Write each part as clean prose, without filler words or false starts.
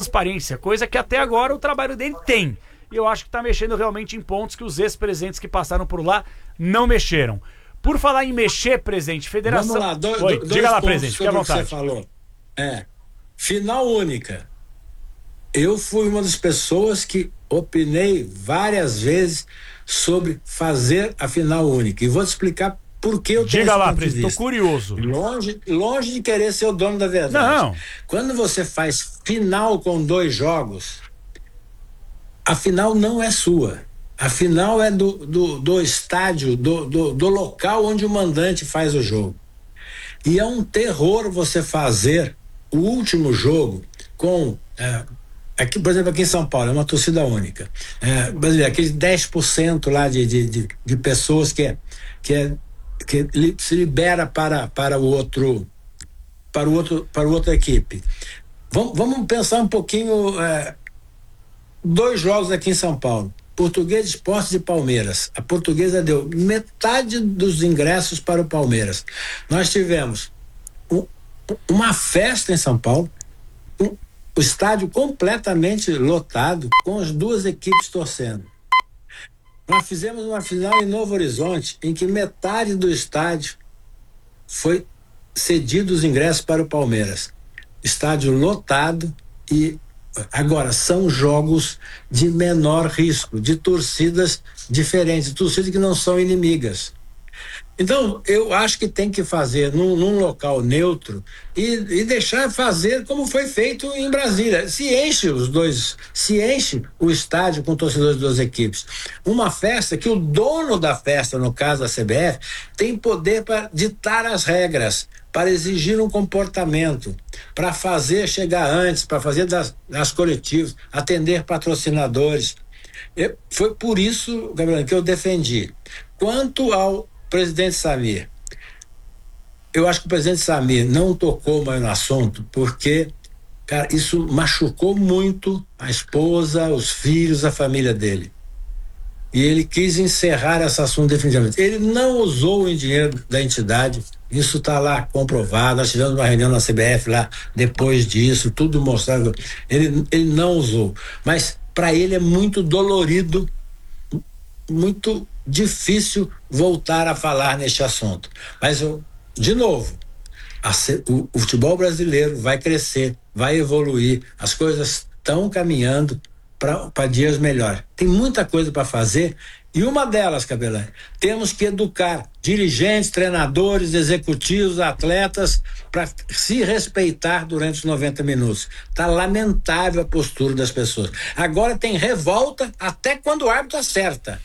transparência, coisa que até agora o trabalho dele tem. E eu acho que está mexendo realmente em pontos que os ex-presidentes que passaram por lá não mexeram. Por falar em mexer, presidente, federação... Vamos lá, diga lá, presidente, fique à vontade. Que você falou. Final única. Eu fui uma das pessoas que opinei várias vezes sobre fazer a final única. E vou te explicar por que eu tenho Diga lá, presidente, estou curioso. Longe de querer ser o dono da verdade. Não. Quando você faz final com 2 jogos, a final não é sua. A final é do estádio, do local onde o mandante faz o jogo. E é um terror você fazer o último jogo com... aqui, por exemplo, aqui em São Paulo, é uma torcida única. Aqueles 10% lá de pessoas que se libera para outra equipe. Vamos pensar um pouquinho. 2 jogos aqui em São Paulo. Portuguesa, Esporte e Palmeiras. A Portuguesa deu metade dos ingressos para o Palmeiras. Nós tivemos uma festa em São Paulo, o estádio completamente lotado, com as 2 equipes torcendo. Nós fizemos uma final em Novo Horizonte, em que metade do estádio foi cedido os ingressos para o Palmeiras. Estádio lotado e agora são jogos de menor risco, de torcidas diferentes, torcidas que não são inimigas. Então, eu acho que tem que fazer num local neutro e deixar fazer como foi feito em Brasília. Se enche o estádio com torcedores das 2 equipes. Uma festa que o dono da festa, no caso da CBF, tem poder para ditar as regras, para exigir um comportamento, para fazer chegar antes, para fazer das coletivas, atender patrocinadores. Foi por isso, Gabriel, que eu defendi. Quanto ao presidente Samir, eu acho que o presidente Samir não tocou mais no assunto porque, cara, isso machucou muito a esposa, os filhos, a família dele. E ele quis encerrar esse assunto definitivamente. Ele não usou o dinheiro da entidade, isso está lá comprovado. Nós tivemos uma reunião na CBF lá depois disso, tudo mostrado. Ele não usou. Mas para ele é muito dolorido, muito difícil voltar a falar neste assunto. Mas, de novo, o futebol brasileiro vai crescer, vai evoluir, as coisas estão caminhando para dias melhores. Tem muita coisa para fazer e uma delas, Cabelani, temos que educar dirigentes, treinadores, executivos, atletas para se respeitar durante os 90 minutos. Está lamentável a postura das pessoas. Agora tem revolta até quando o árbitro acerta.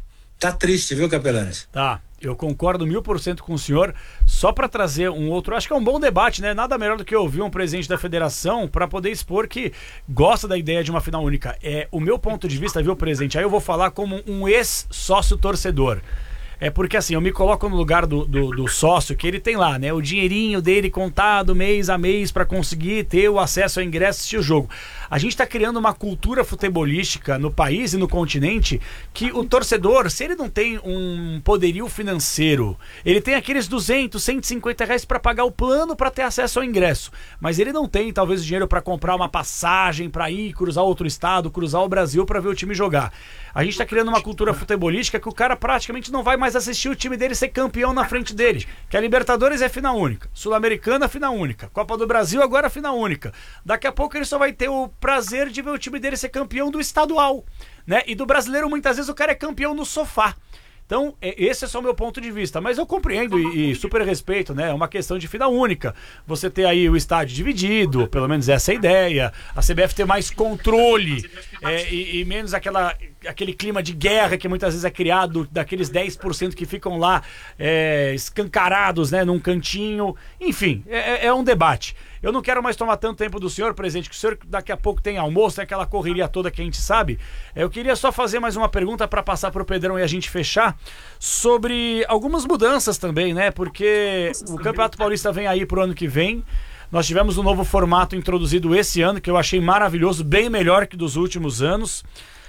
Tá triste, viu, Capelanes? Tá, eu concordo 1000% com o senhor. Só para trazer um outro, acho que é um bom debate, né? Nada melhor do que ouvir um presidente da federação para poder expor que gosta da ideia de uma final única. O meu ponto de vista, viu, presidente? Aí eu vou falar como um ex-sócio torcedor. Porque assim, eu me coloco no lugar do sócio, que ele tem lá, né, o dinheirinho dele contado mês a mês para conseguir ter o acesso ao ingresso e assistir o jogo. A gente está criando uma cultura futebolística no país e no continente que o torcedor, se ele não tem um poderio financeiro, ele tem aqueles 200, 150 reais para pagar o plano para ter acesso ao ingresso, mas ele não tem talvez o dinheiro para comprar uma passagem para ir cruzar outro estado, cruzar o Brasil para ver o time jogar. A gente está criando uma cultura futebolística que o cara praticamente não vai mais assistir o time dele ser campeão na frente dele. Que a Libertadores é final única, Sul-Americana final única, Copa do Brasil agora final única. Daqui a pouco ele só vai ter o prazer de ver o time dele ser campeão do estadual, né? E do brasileiro muitas vezes o cara é campeão no sofá. Então, esse é só o meu ponto de vista, mas eu compreendo e super respeito, né? É uma questão de final única. Você ter aí o estádio dividido, pelo menos essa é a ideia. A CBF ter mais controle e menos aquele clima de guerra que muitas vezes é criado daqueles 10% que ficam lá escancarados, né? Num cantinho. Enfim, é um debate. Eu não quero mais tomar tanto tempo do senhor, presidente, que o senhor daqui a pouco tem almoço, tem aquela correria toda que a gente sabe. Eu queria só fazer mais uma pergunta para passar para o Pedrão e a gente fechar, sobre algumas mudanças também, né? Porque o Campeonato Paulista vem aí pro ano que vem. Nós tivemos um novo formato introduzido esse ano, que eu achei maravilhoso, bem melhor que dos últimos anos.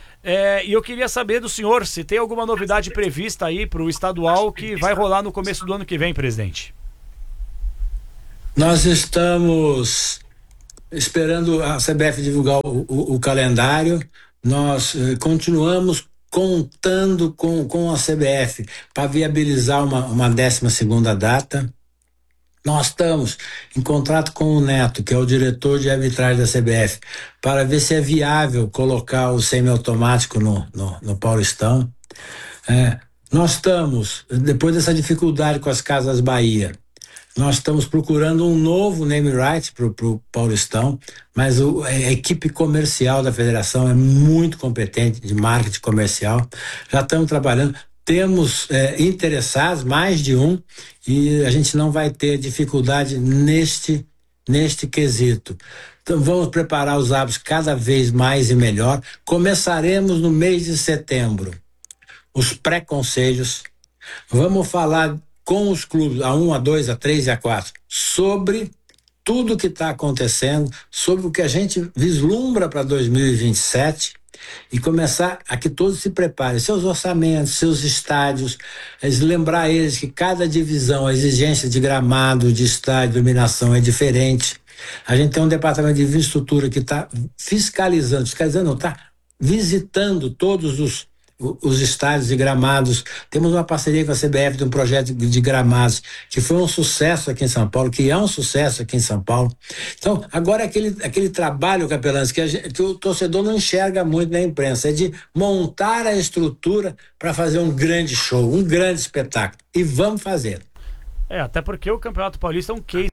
E eu queria saber do senhor se tem alguma novidade prevista aí pro estadual que vai rolar no começo do ano que vem, presidente. Nós estamos esperando a CBF divulgar o calendário. Nós continuamos contando com a CBF para viabilizar uma 12ª data. Nós estamos em contrato com o Neto, que é o diretor de arbitragem da CBF, para ver se é viável colocar o semiautomático no Paulistão. Nós estamos, depois dessa dificuldade com as Casas Bahia, nós estamos procurando um novo name right para o Paulistão, mas a equipe comercial da federação é muito competente de marketing comercial. Já estamos trabalhando, temos interessados, mais de um, e a gente não vai ter dificuldade neste quesito. Então vamos preparar os árbitros cada vez mais e melhor. Começaremos no mês de setembro os pré-conselhos. Vamos falar com os clubes, A1, A2, A3 e A4, sobre tudo o que está acontecendo, sobre o que a gente vislumbra para 2027 e começar a que todos se preparem, seus orçamentos, seus estádios, lembrar eles que cada divisão, a exigência de gramado, de estádio, de iluminação é diferente. A gente tem um departamento de infraestrutura que está fiscalizando não, está visitando todos os estádios e gramados. Temos uma parceria com a CBF de um projeto de gramados que foi um sucesso aqui em São Paulo, que é um sucesso aqui em São Paulo. Então, agora aquele trabalho, Capelães, que o torcedor não enxerga muito na imprensa, é de montar a estrutura para fazer um grande show, um grande espetáculo. E vamos fazer. Até porque o Campeonato Paulista é um case